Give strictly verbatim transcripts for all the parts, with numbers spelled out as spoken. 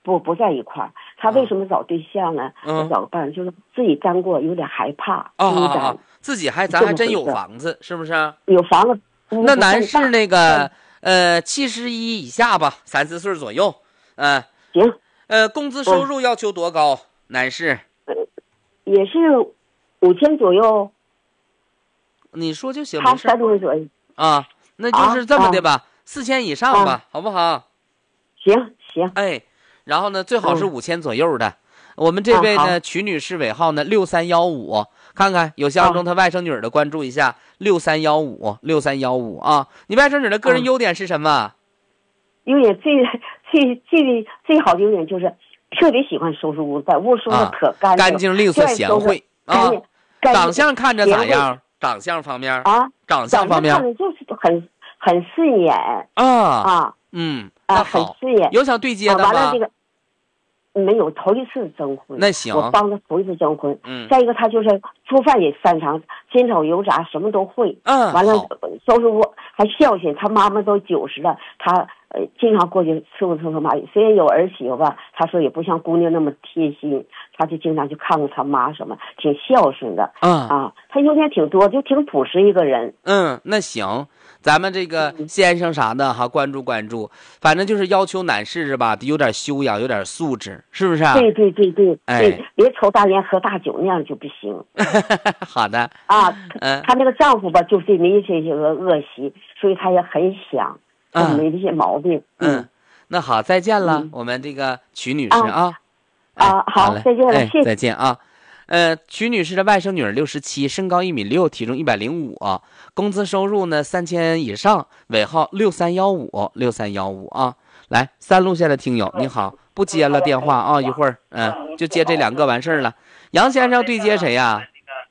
不不在一块儿。他为什么找对象呢？ 嗯， 找个伴，就是自己单过，有点害怕， 哦孤单。 哦哦，自己还咱还真有房子，是不是？ 有房子。 那男士那个呃七十一以下吧，三四岁左右，嗯、呃， 行。 呃，工资收入要求多高？嗯、男士？ 呃，也是五千左右。 你说就行， 他三千左右啊，那就是这么的吧，四、啊、千以上吧、啊，好不好？ 行行。 哎，然后呢，最好是五千左右的。嗯、我们这位呢， 啊、 曲女士尾号呢六三幺五，看看有相中她外甥女儿的，关注一下六三幺五六三幺五啊。你外甥女儿的个人优点是什么？ 优点最最最最好的优点就是特别喜欢收拾屋，在屋收拾可干净、 干净利索、贤惠啊。长相看着咋样？长相方面啊， 长相方面看着就是很很顺眼啊啊， 嗯啊，很顺眼。 有想对接的吗？ 啊、完了这个没有，头一次征婚。 那行， 我帮他头一次征婚。 嗯。 再一个，他就是做饭也擅长，煎炒油炸什么都会。 嗯。 完了，收拾屋还孝顺，他妈妈都九十了，他呃经常过去伺候伺候妈。虽然有儿媳妇吧，他说也不像姑娘那么贴心。他就经常去看看他妈什么，挺孝顺的。 嗯啊，他优点挺多，就挺朴实一个人。 嗯，那行，咱们这个先生啥的哈，关注关注，反正就是要求男士是吧，得有点修养，有点素质，是不是啊？ 对对对对， 哎， 对，别抽大烟喝大酒那样就不行。 好的。 啊， 嗯， 她那个丈夫吧，就是没这些个恶习，所以她也很想，嗯，没这些毛病。 嗯，嗯那好，再见了， 嗯、 我们这个曲女士啊。 啊，好，再见了， 哎、 谢谢， 再见啊。呃，曲女士的外甥女儿六十七，身高一米六，体重一百零五，工资收入呢三千以上，尾号六三幺五六三幺五啊。来，三路线的听友，你好，不接了电话啊，一会儿嗯、呃，就接这两个完事儿了。杨先生对接谁呀、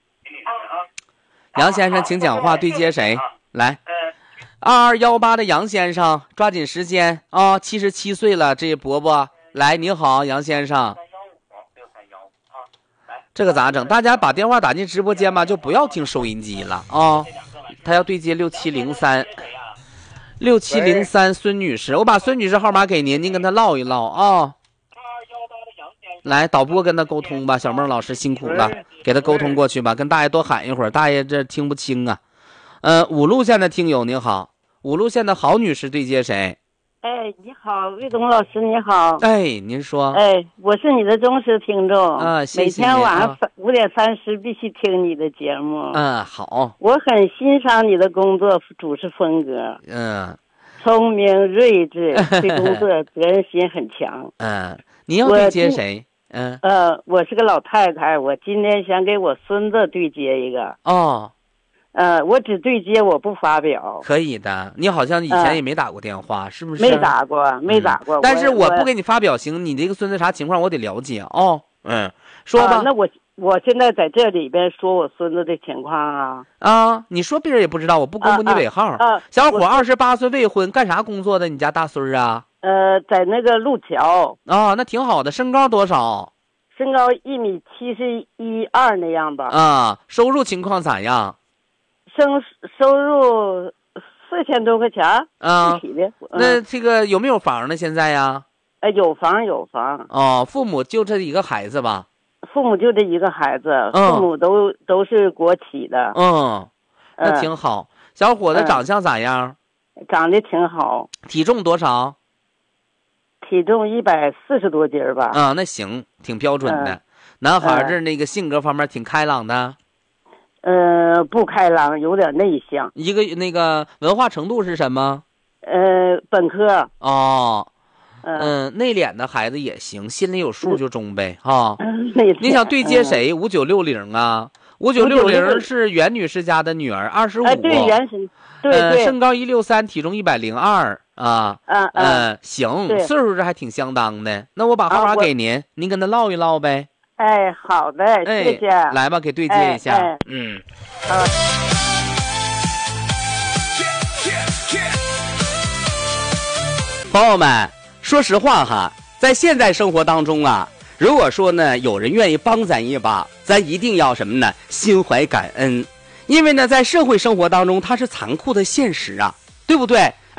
啊？杨先生，请讲话，对接谁？来，二二幺八的杨先生，抓紧时间啊，七十七岁了，这伯伯。来，你好，杨先生。这个咋整？大家把电话打进直播间吧，就不要听收音机了啊！他要对接六七零三，六七零三孙女士，我把孙女士号码给您，您跟她唠一唠啊。来，导播跟她沟通吧，小孟老师辛苦了，给她沟通过去吧，跟大爷多喊一会儿，大爷这听不清啊。呃，五路线的听友您好，五路线的郝女士对接谁？ 哎，你好，魏东老师，你好。 哎，您说。 哎，我是你的忠实听众啊，谢谢。 每天晚上五点三十必须听你的节目。 嗯，好。 我很欣赏你的工作主持风格。 嗯， 聪明睿智，对工作责任心很强。 嗯，你要对接谁？嗯， 呃，我是个老太太，我今天想给我孙子对接一个。 哦。 呃，我只对接，我不发表。 可以的，你好像以前也没打过电话，呃、是不是？ 没打过，没打过。 嗯、但是我不给你发表行，你这个孙子啥情况我得了解哦。嗯，说吧。 啊、那我我现在在这里边说我孙子的情况啊。 啊，你说别人也不知道，我不公布你尾号。 啊啊、 小伙二十八岁未婚，干啥工作的？你家大孙啊？ 呃，在那个路桥。 啊，那挺好的。身高多少？ 身高一米七十一二那样吧。 啊，收入情况咋样？ 收收入四千多块钱啊， 具体的、嗯。 那这个有没有房呢？现在呀？ 哎，有房有房。 哦，父母就这一个孩子吧？ 父母就这一个孩子， 嗯、 父母都都是国企的。 嗯，那挺好。嗯、小伙子长相咋样？ 嗯、长得挺好。 体重多少？ 体重一百四十多斤吧。 啊，那行，挺标准的。嗯、男孩这那个性格方面挺开朗的。 呃，不开朗，有点内向。 一个那个文化程度是什么？ 呃，本科。 哦，嗯、呃，内敛的孩子也行，心里有数就中呗，哈、 嗯。 你想对接谁？五九六零啊，五九六零是袁女士家的女儿，二十五。 哎，对，袁是，对对、 呃，身高一六三，体重一百零二啊。 嗯嗯、 呃，行，岁数这还挺相当的。那我把号码给您，啊、您跟他唠一唠呗。 哎，好的， 哎、 谢谢。 来吧，给对接一下。 哎哎、 嗯。 啊。 朋友们，说实话哈，在现在生活当中啊，如果说呢有人愿意帮咱一把，咱一定要什么呢？心怀感恩，因为呢在社会生活当中它是残酷的现实啊，对不对？哎，那。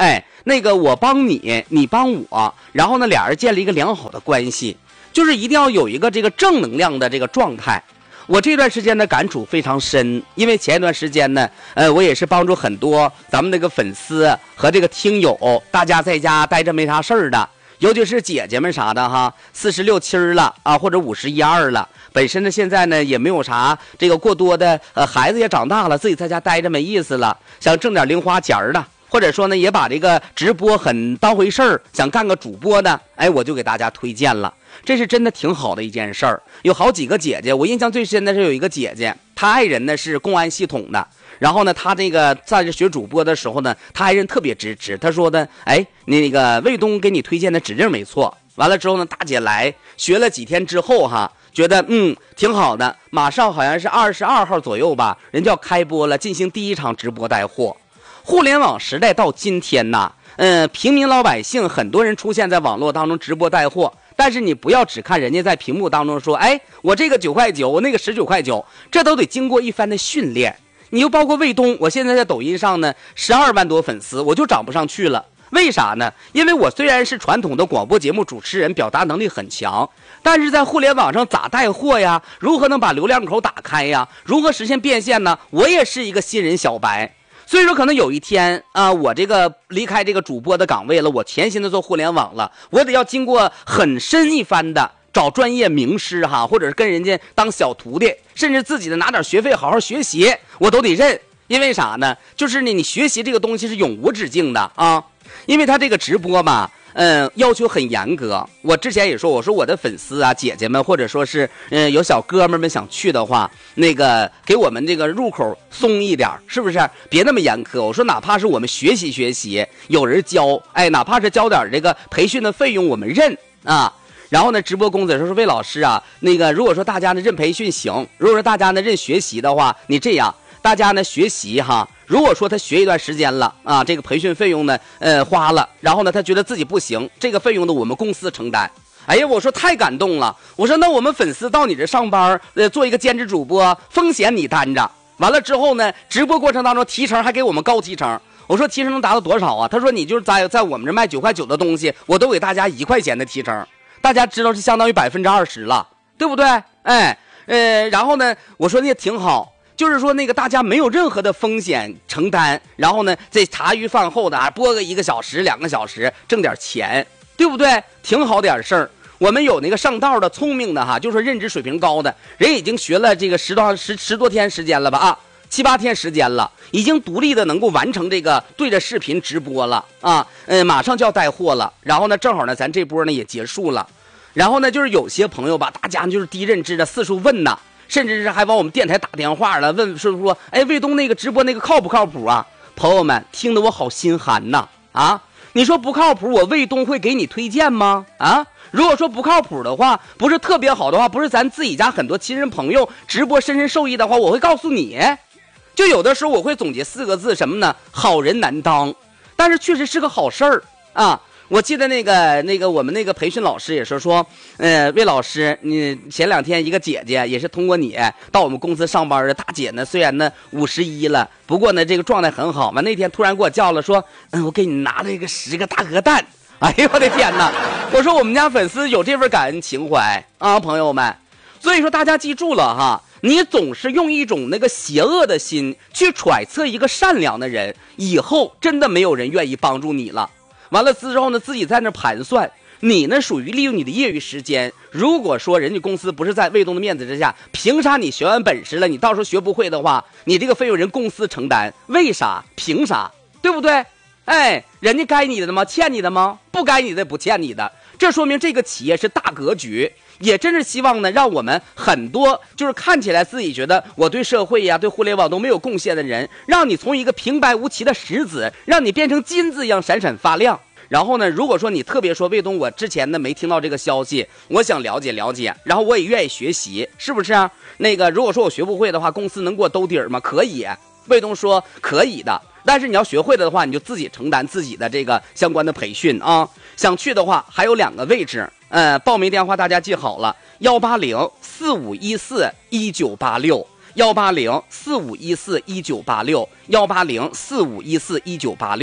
那个我帮你，你帮我，然后呢，俩人建立一个良好的关系，就是一定要有一个这个正能量的这个状态。我这段时间的感触非常深，因为前一段时间呢，呃，我也是帮助很多咱们那个粉丝和这个听友，大家在家待着没啥事儿的，尤其是姐姐们啥的哈，四十六七了啊，或者五十一二了，本身呢现在呢也没有啥这个过多的，呃，孩子也长大了，自己在家待着没意思了，想挣点零花钱的。或者说呢，也把这个直播很当回事儿，想干个主播的，哎，我就给大家推荐了，这是真的挺好的一件事儿。有好几个姐姐，我印象最深的是有一个姐姐，她爱人呢是公安系统的，然后呢，她这个在这学主播的时候呢，她爱人特别支持，她说的，哎，那个卫东给你推荐的指定没错。完了之后呢，大姐来学了几天之后哈，觉得嗯挺好的，马上好像是二十二号左右吧，人就要开播了，进行第一场直播带货。互联网时代到今天呐，嗯，平民老百姓很多人出现在网络当中直播带货，但是你不要只看人家在屏幕当中说，哎，我这个九块九，我那个十九块九，这都得经过一番的训练。你又包括卫东，我现在在抖音上呢，十二万多粉丝，我就涨不上去了。为啥呢？因为我虽然是传统的广播节目主持人，表达能力很强，但是在互联网上咋带货呀？如何能把流量口打开呀？如何实现变现呢？我也是一个新人小白。所以说可能有一天啊，我这个离开这个主播的岗位了，我全心的做互联网了，我得要经过很深一番的找专业名师哈，或者是跟人家当小徒弟，甚至自己的拿点学费好好学习，我都得认。因为啥呢？就是呢，你学习这个东西是永无止境的啊。因为他这个直播嘛，嗯，要求很严格。我之前也说，我说我的粉丝啊、姐姐们，或者说是嗯有小哥们们想去的话，那个给我们这个入口松一点，是不是？别那么严苛。我说哪怕是我们学习学习，有人教，哎，哪怕是交点这个培训的费用，我们认啊。然后呢，直播公子说说魏老师啊，那个如果说大家呢认培训行，如果说大家呢认学习的话，你这样，大家呢学习哈。如果说他学一段时间了啊，这个培训费用呢，呃，花了，然后呢，他觉得自己不行，这个费用呢，我们公司承担。哎呀，我说太感动了，我说那我们粉丝到你这上班，呃，做一个兼职主播，风险你担着。完了之后呢，直播过程当中提成还给我们高提成。我说提成能达到多少啊？他说你就是在在我们这卖九块九的东西，我都给大家一块钱的提成。大家知道是相当于百分之二十了，对不对？哎，呃，然后呢，我说那也挺好。就是说那个大家没有任何的风险承担，然后呢这茶余饭后的啊播个一个小时两个小时挣点钱，对不对？挺好点事儿。我们有那个上道的聪明的哈，就是说认知水平高的人，已经学了这个十多十十多天时间了吧啊，七八天时间了，已经独立的能够完成这个对着视频直播了啊，嗯，马上就要带货了。然后呢正好呢咱这波呢也结束了，然后呢就是有些朋友吧，大家就是低认知的四处问呐，甚至是还往我们电台打电话了，问是不是说，哎，卫东那个直播那个靠不靠谱啊？朋友们听得我好心寒呐！啊，你说不靠谱，我卫东会给你推荐吗？啊，如果说不靠谱的话，不是特别好的话，不是咱自己家很多亲人朋友直播深深受益的话，我会告诉你。就有的时候我会总结四个字，什么呢？好人难当。但是确实是个好事儿啊。我记得那个那个我们那个培训老师也是说，呃，魏老师，你前两天一个姐姐也是通过你到我们公司上班的大姐呢，虽然呢五十一了，不过呢这个状态很好嘛。那天突然给我叫了，说，嗯，我给你拿了一个十个大鹅蛋。哎呦我的天哪！我说我们家粉丝有这份感恩情怀啊，朋友们。所以说大家记住了哈，你总是用一种那个邪恶的心去揣测一个善良的人，以后真的没有人愿意帮助你了。完了之后呢，自己在那盘算，你呢属于利用你的业余时间。如果说人家公司不是在卫东的面子之下，凭啥你学完本事了，你到时候学不会的话，你这个费用人公司承担？为啥？凭啥？对不对？哎，人家该你的吗？欠你的吗？不该你的不欠你的。这说明这个企业是大格局，也真是希望呢，让我们很多就是看起来自己觉得我对社会呀、对互联网都没有贡献的人，让你从一个平白无奇的石子，让你变成金子一样闪闪发亮。然后呢，如果说你特别说卫东，我之前呢没听到这个消息，我想了解了解，然后我也愿意学习，是不是啊？那个如果说我学不会的话，公司能给我兜底儿吗？可以。卫东说可以的，但是你要学会了的话，你就自己承担自己的这个相关的培训啊。想去的话，还有两个位置，呃，报名电话大家记好了，幺八零四五一四一九八六，幺八零四五一四一九八六，幺八零四五一四一九八六。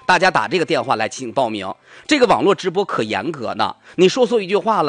大家打这个电话来请报名。这个网络直播可严格呢，你说错一句话了。